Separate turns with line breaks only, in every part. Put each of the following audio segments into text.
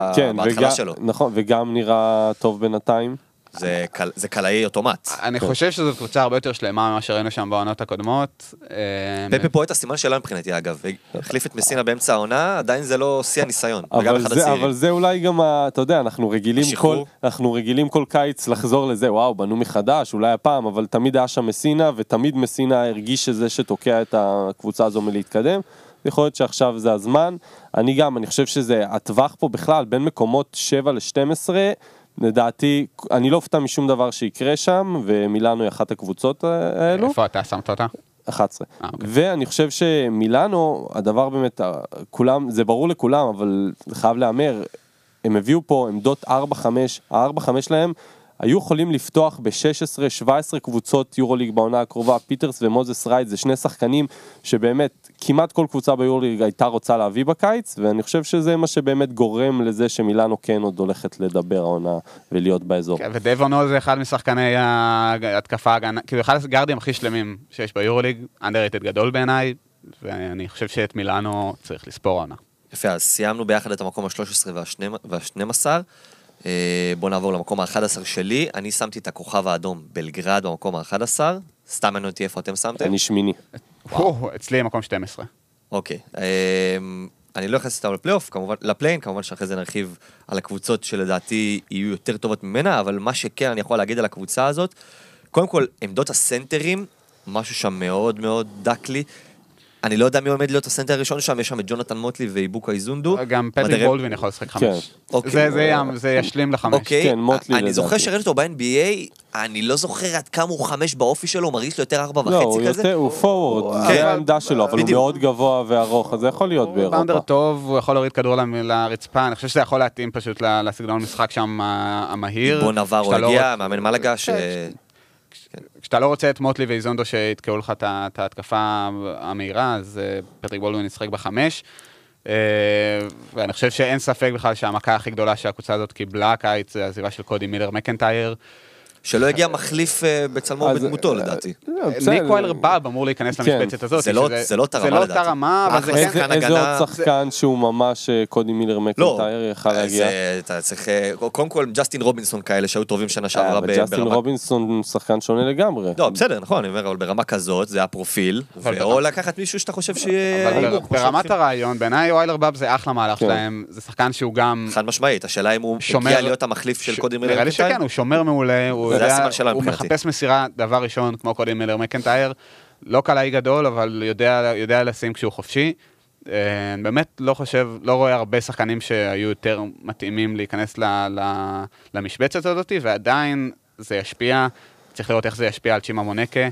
כן,
בהתחלה שלו.
נכון, וגם נראה טוב בינתיים.
זה קלעי אוטומט.
אני חושב שזו קבוצה הרבה יותר שלמה ממה שראינו שם בעונות הקודמות.
פפי פה את הסימן שלה מבחינתי, אגב. החליף את מסינה באמצע העונה, עדיין זה לא שיא הניסיון.
אבל זה אולי גם, אתה יודע, אנחנו רגילים כל קיץ לחזור לזה, וואו, בנו מחדש, אולי הפעם, אבל תמיד היה שם מסינה, ותמיד מסינה הרגיש שזה שתוקע את הקבוצה הזו מלהתקדם. יכול להיות שעכשיו זה הזמן. אני חושב שזה הטווח פה בכלל, בין מקומות 7 ל-12, לדעתי, אני לא אופתע משום דבר שיקרה שם, ומילאנו היא אחת הקבוצות האלו.
איפה אתה שמת אותה?
11. ואני חושב שמילאנו, הדבר באמת, כולם, זה ברור לכולם, אבל חייב לאמר, הם הביאו פה עמדות 4-5, ה-4-5 להם, היו יכולים לפתוח ב-16-17 קבוצות יורוליג בעונה הקרובה, פיטרס ומוזס רייט, זה שני שחקנים שבאמת כמעט כל קבוצה ביורוליג הייתה רוצה להביא בקיץ, ואני חושב שזה מה שבאמת גורם לזה שמילאנו כן עוד הולכת לדבר העונה ולהיות באזור.
כן, ודייבון זה אחד משחקני ההתקפה, כאילו אחד הגארדים הכי שלמים שיש ביורוליג, אנדררייטד גדול בעיניי, ואני חושב שאת מילאנו צריך לספור העונה.
יפה, אז סיימנו ביחד את המקום ה-13 וה-12, בוא נעבור למקום ה-11 שלי, אני שמתי את הכוכב האדום בלגרד במקום ה-11, סתם אני אותי איפה אתם שמתם?
אני שמיני.
אצלי מקום 12.
אוקיי, אני לא אכנס איתם לפליין, כמובן שאחרי זה נרחיב על הקבוצות שלדעתי יהיו יותר טובות ממנה, אבל מה שכן אני יכול להגיד על הקבוצה הזאת, קודם כל עמדות הסנטרים, משהו שם מאוד מאוד דק לי, אני לא יודע מי עומד להיות הסנטר הראשון שם, יש שם את ג'ונתן מוטלי ואיבוקה איזונדו.
גם פטריק בולדווין יכול לשחק 5. זה ישלים ל5.
אוקיי, אני זוכר שראיתי אותו ב-NBA, אני לא זוכר עד כמה הוא 5 באופי שלו, הוא מרגיש לו יותר 4.5 כזה.
לא, הוא פורוורד, זה העמדה שלו, אבל הוא מאוד גבוה וארוך, אז זה יכול להיות באירופה.
באונדר טוב, הוא יכול להוריד כדור לרצפה, אני חושב שזה יכול להתאים פשוט לסגנון משחק שם המהיר.
בוא נעבר, הוא הגיע, מאמן מלגה
כשאתה לא רוצה את מוטלי ואיזונדו שיתקעו לך את ההתקפה המהירה, אז פטריק בולדווין ישחק ב5, ואני חושב שאין ספק בכלל שהמכה הכי גדולה שהקבוצה הזאת קיבלה קיץ, זה העזיבה של קודי מילר מקנטייר,
שלא הגיע מחליף בצלמו ובדמותו לדעתי.
ניק ויילר באב אמור להיכנס למשבצת הזאת.
זה לא אותה רמה לדעתי.
איזה עוד שחקן שהוא ממש קודי מילר מקנטייר יכל להגיע?
אתה צריך, קודם כל ג'סטין רובינסון כאלה שהיו טובים שנה שעברה.
אבל ג'סטין רובינסון הוא שחקן שונה לגמרי.
לא, בסדר, נכון, אני אומר, אבל ברמה כזאת זה הפרופיל, או לקחת מישהו שאתה חושב שיהיה...
ברמת הרעיון, בעיניי ויילר באב זה אחלה מהלך שלהם, זה שחקן שהוא גם...
חד משמעית, השאלה אם הוא הגיע להיות המחליף של קודי מילר מקנטייר.
נראה לי שכן, הוא שומר מעולה, הוא מחפש מסירה דבר ראשון, כמו קודי מילר מקנטייר, לא קלעי גדול, אבל יודע לשים כשהוא חופשי. באמת לא רואה הרבה שחקנים שהיו יותר מתאימים להיכנס למשבצת הזאת, ועדיין זה ישפיע, צריך לראות איך זה ישפיע על צ'ימה מונקה,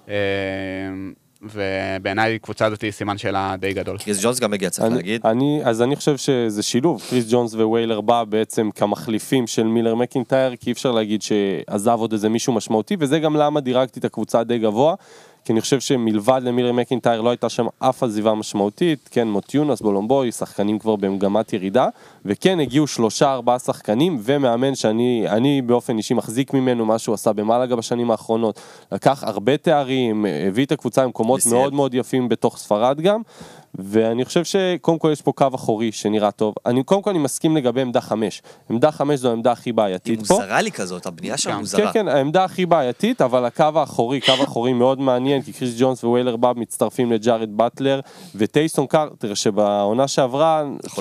ובעיניי קבוצה הזאת היא סימן שאלה די גדול.
קריס ג'ונס גם הגיע, צריך להגיד.
אז אני חושב שזה שילוב, קריס ג'ונס וויילר בא בעצם כמחליפים של מילר מקינטייר, כי אי אפשר להגיד שעזב עוד איזה מישהו משמעותי, וזה גם למה דירגתי את הקבוצה די גבוה, כי אני חושב שמלבד למילר מקינטייר לא הייתה שם אף עזיבה משמעותית, כן, מוטיונס, בולומבוי, שחקנים כבר במגמת ירידה, וכן הגיעו 3-4 שחקנים, ומאמן שאני באופן אישי מחזיק ממנו מה שהוא עשה במלגה בשנים האחרונות, לקח הרבה תארים, הביא את הקבוצה למקומות מאוד מאוד יפים בתוך ספרד גם, ואני חושב שקודם כל יש פה קו אחורי שנראה טוב. קודם כל אני מסכים לגבי עמדה 5. עמדה 5 זו העמדה הכי בעייתית פה.
היא מוזרה לי כזאת, הבנייה שם מוזרה.
כן, העמדה הכי בעייתית, אבל הקו האחורי מאוד מעניין, כי קריס ג'ונס וויילר באב מצטרפים לג'ארד באטלר, וטייסון קארטר שבעונה שעברה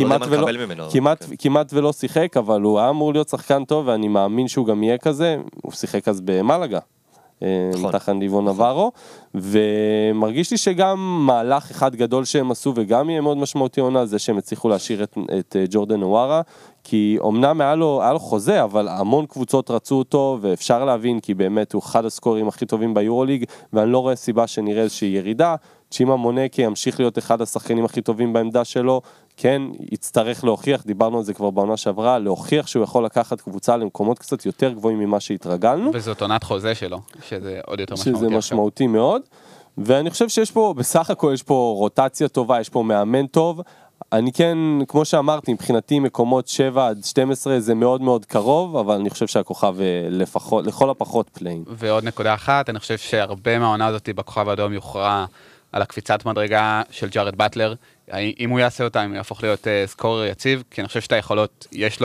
כמעט ולא שיחק, אבל הוא היה אמור להיות שחקן טוב, ואני מאמין שהוא גם יהיה כזה, הוא שיחק אז במלגה. תחת ליבון נברו, ומרגיש לי שגם מהלך אחד גדול שהם עשו, וגם יהיה מאוד משמעותי עונה, זה שהם הצליחו להשאיר את ג'ורדן אווארה, כי אמנם היה לו חוזה, אבל המון קבוצות רצו אותו, ואפשר להבין, כי באמת הוא אחד הסקורים הכי טובים ביורוליג, ואני לא רואה סיבה שנראה איזושהי ירידה, צ'ימה מונקי ימשיך להיות אחד השחקנים הכי טובים בעמדה שלו, כן, יצטרך להוכיח, דיברנו על זה כבר בעונה שעברה, להוכיח שהוא יכול לקחת קבוצה למקומות קצת יותר גבוהים ממה שהתרגלנו.
וזאת עונת חוזה שלו, שזה עוד יותר משמעותי.
שזה משמעותי מאוד, ואני חושב שיש פה, בסך הכל יש פה רוטציה טובה, יש פה מאמן טוב, אני כן, כמו שאמרתי, מבחינתי מקומות 7 עד 12 זה מאוד מאוד קרוב, אבל אני חושב שהכוכב לכל הפחות פליין.
ועוד נקודה אחת, אני חושב שהרבה מהעונה הזאת בכוכב האדום יוכרע על הקפיצת מדרגה של ג'ארד באטלר, אם הוא יעשה אותה, אם הוא יהפוך להיות סקורר יציב, כי אני חושב שאת היכולות יש לו